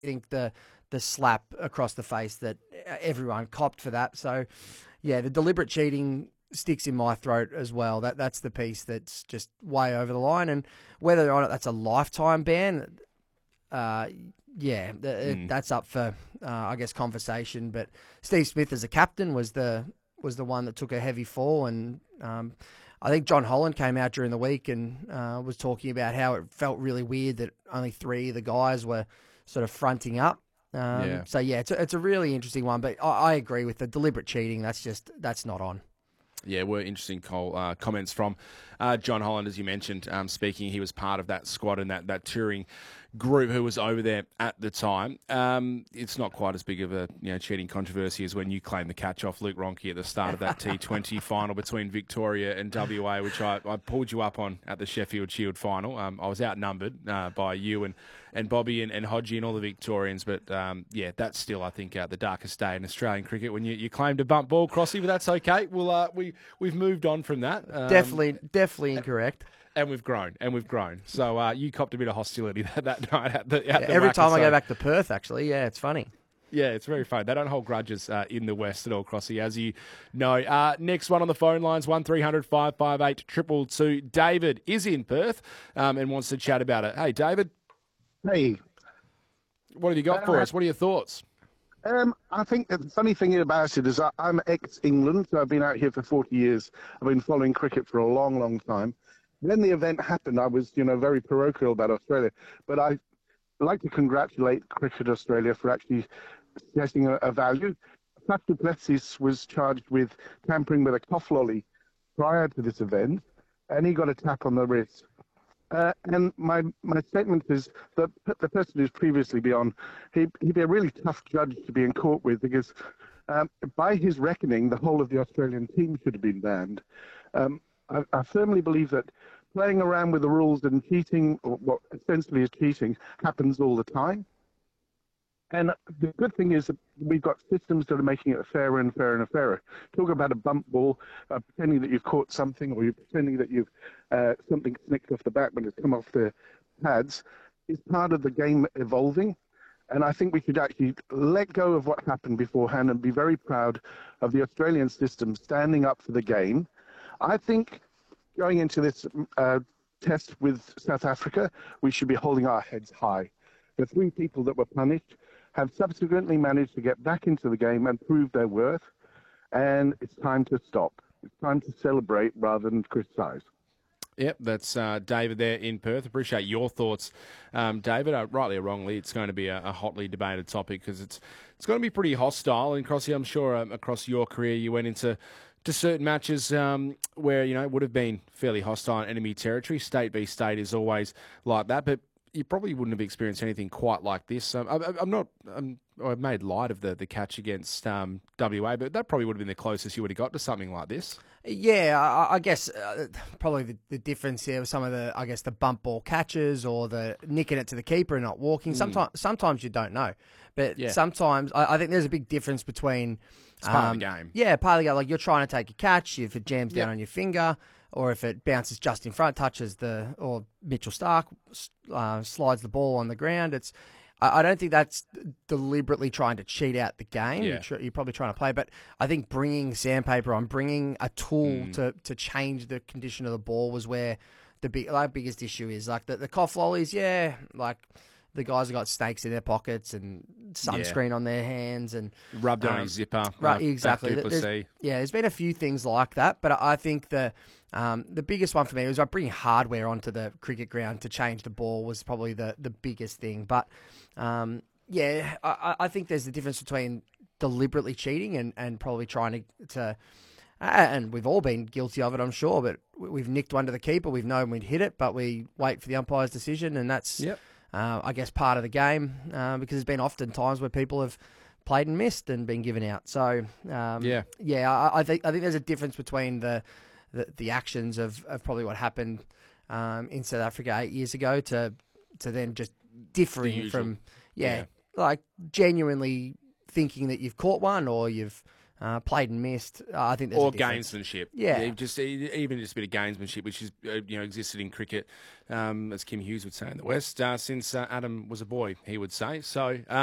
think the slap across the face that everyone copped for that. So, yeah, the deliberate cheating sticks in my throat as well. That's the piece that's just way over the line. And whether or not that's a lifetime ban, that's up for I guess conversation. But Steve Smith as a captain was the one that took a heavy fall, and I think John Holland came out during the week and was talking about how it felt really weird that only 3 of the guys were sort of fronting up. So yeah, it's a really interesting one, but I agree with the deliberate cheating. That's not on. Yeah, were interesting comments from John Holland, as you mentioned. Speaking, he was part of that squad and that touring group who was over there at the time. It's not quite as big of a cheating controversy as when you claimed the catch off Luke Ronchi at the start of that T20 final between Victoria and WA, which I pulled you up on at the Sheffield Shield final. I was outnumbered by you and Bobby and Hodgie and all the Victorians, but that's still, I think, the darkest day in Australian cricket when you claim to bump ball, Crossy, but that's okay. We've moved on from that. Definitely incorrect. And we've grown. So you copped a bit of hostility that night at the every time I go back to Perth, actually. Yeah, it's funny. Yeah, it's very funny. They don't hold grudges in the West at all, Crossy, as you know. Next one on the phone lines, 1300 558 222. David is in Perth and wants to chat about it. Hey, David. Hey. What have you got for us? What are your thoughts? I think the funny thing about it is I'm ex-England, so I've been out here for 40 years. I've been following cricket for a long, long time. When the event happened, I was, very parochial about Australia. But I'd like to congratulate Cricket Australia for actually setting a value. Faf du Plessis was charged with tampering with a cough lolly prior to this event, and he got a tap on the wrist. And my statement is that the person who's previously been on, he'd be a really tough judge to be in court with, because by his reckoning, the whole of the Australian team should have been banned. I firmly believe that playing around with the rules and cheating, or what essentially is cheating, happens all the time. And the good thing is that we've got systems that are making it fairer and fairer and fairer. Talk about a bump ball, pretending that you've caught something, or you're pretending that you've something snicked off the bat when it's come off the pads, is part of the game evolving. And I think we should actually let go of what happened beforehand and be very proud of the Australian system standing up for the game. I think going into this test with South Africa, we should be holding our heads high. The 3 people that were punished have subsequently managed to get back into the game and prove their worth, and it's time to stop. It's time to celebrate rather than criticise. Yep, that's David there in Perth. Appreciate your thoughts, David. Rightly or wrongly, it's going to be a hotly debated topic because it's going to be pretty hostile. And Crossy, I'm sure across your career you went into certain matches where it would have been fairly hostile in enemy territory. State v state is always like that, but you probably wouldn't have experienced anything quite like this. I've made light of the catch against WA, but that probably would have been the closest you would have got to something like this. Yeah, I guess probably the difference here was some of the bump ball catches or the nicking it to the keeper and not walking. Sometimes you don't know, but sometimes I think there's a big difference between. It's part of the game. Yeah, part of the game. Like you're trying to take a catch, if it jams down on your finger, or if it bounces just in front, or Mitchell Starc slides the ball on the ground. I don't think that's deliberately trying to cheat out the game. Yeah. You're probably trying to play, but I think bringing sandpaper on, bringing a tool to change the condition of the ball was where the biggest issue is. Like the cough lollies, the guys have got snakes in their pockets and sunscreen on their hands and rubbed on his zipper. Right, exactly. There's been a few things like that, but I think the biggest one for me was bringing hardware onto the cricket ground to change the ball was probably the biggest thing. But I think there's a difference between deliberately cheating and probably trying to and we've all been guilty of it, I'm sure, but we've nicked one to the keeper. We've known we'd hit it, but we wait for the umpire's decision, and that's I guess part of the game because there's been often times where people have played and missed and been given out. So I think there's a difference between the actions of probably what happened in South Africa 8 years ago to then just differing from like genuinely thinking that you've caught one or you've played and missed. I think there's or a difference. gamesmanship. Yeah. Even just a bit of gamesmanship, which is existed in cricket, as Kim Hughes would say in the West, since Adam was a boy, he would say. So.